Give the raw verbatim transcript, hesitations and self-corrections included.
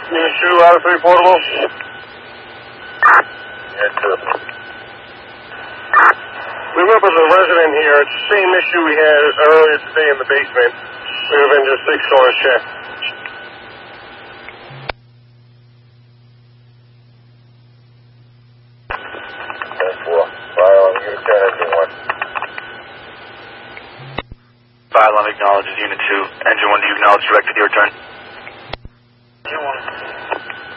Unit two, out of three portable. Unit two. We went with a resident here. It's the same issue we had earlier today in the basement. We have engine six source check. ten four. Fire on Unit ten, engine one. Fire alarm acknowledges Unit two. Engine one, do you acknowledge directed your return?